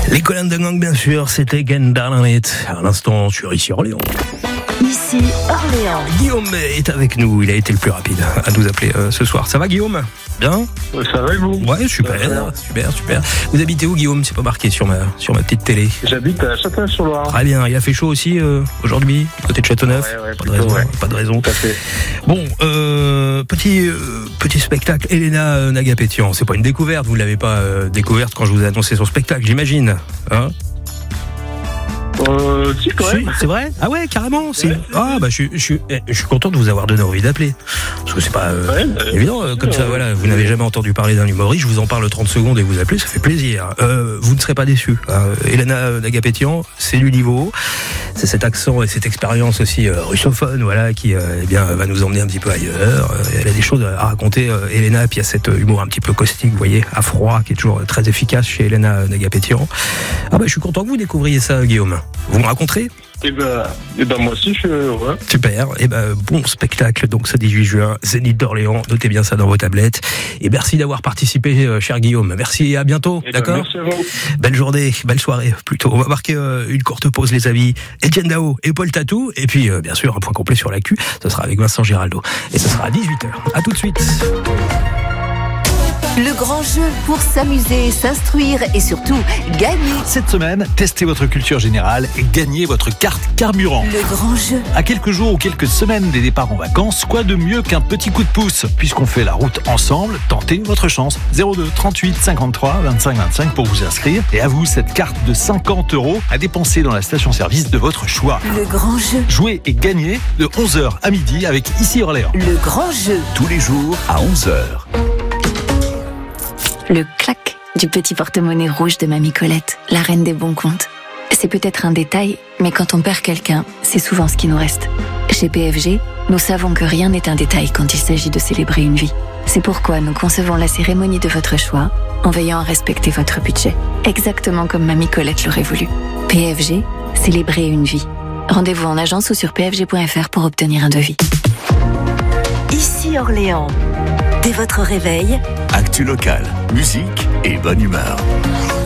Les colonnes de gang, bien sûr, c'était Get Down on It. À l'instant, sur Ici Orléans. Ici Orléans. Guillaume est avec nous, il a été le plus rapide à nous appeler ce soir. Ça va, Guillaume? Bien? Ça va et vous? Ouais, super. Vous habitez où, Guillaume? C'est pas marqué sur ma petite télé. J'habite à Châteauneuf-sur-Loire. Très bien, il a fait chaud aussi aujourd'hui, côté de Châteauneuf? Ouais, pas de raison. Tout à fait. Bon, petit spectacle, Elena Nagapétian. C'est pas une découverte, vous ne l'avez pas découverte quand je vous ai annoncé son spectacle, j'imagine, hein? Si, quand même. C'est vrai? Ah ouais, carrément. Je suis content de vous avoir donné envie d'appeler. Parce que c'est pas évident, comme ça, voilà. Vous n'avez jamais entendu parler d'un humoriste, je vous en parle 30 secondes et vous appelez, ça fait plaisir. Vous ne serez pas déçus. Elena Nagapétian, c'est du niveau. C'est cet accent et cette expérience aussi russophone, voilà, qui va nous emmener un petit peu ailleurs. Elle a des choses à raconter, Elena, puis il y a cet humour un petit peu caustique, vous voyez, à froid, qui est toujours très efficace chez Elena Nagapétian. Je suis content que vous découvriez ça, Guillaume. Vous me raconterez? Moi aussi, je suis heureux. Super. Bon spectacle, donc ce 18 juin, Zénith d'Orléans. Notez bien ça dans vos tablettes. Et merci d'avoir participé, cher Guillaume. Merci et à bientôt. D'accord? Merci à vous. Belle journée, belle soirée, plutôt. On va marquer une courte pause, les amis. Etienne Dao et Paul Tatou. Et puis, bien sûr, un point complet sur l'actu. Ce sera avec Vincent Giraldo. Et ce sera à 18h. À tout de suite. Le grand jeu pour s'amuser, s'instruire et surtout gagner. Cette semaine, testez votre culture générale et gagnez votre carte carburant. Le grand jeu. À quelques jours ou quelques semaines des départs en vacances, quoi de mieux qu'un petit coup de pouce? Puisqu'on fait la route ensemble, tentez votre chance. 02 38 53 25 25 pour vous inscrire. Et à vous cette carte de 50 € à dépenser dans la station-service de votre choix. Le grand jeu. Jouez et gagnez de 11h à midi avec Ici Orléans. Le grand jeu. Tous les jours à 11h. Le clac du petit porte-monnaie rouge de Mamie Colette, la reine des bons comptes. C'est peut-être un détail, mais quand on perd quelqu'un, c'est souvent ce qui nous reste. Chez PFG, nous savons que rien n'est un détail quand il s'agit de célébrer une vie. C'est pourquoi nous concevons la cérémonie de votre choix en veillant à respecter votre budget, exactement comme Mamie Colette l'aurait voulu. PFG, célébrer une vie. Rendez-vous en agence ou sur pfg.fr pour obtenir un devis. Ici Orléans. Dès votre réveil, actu locale, musique et bonne humeur.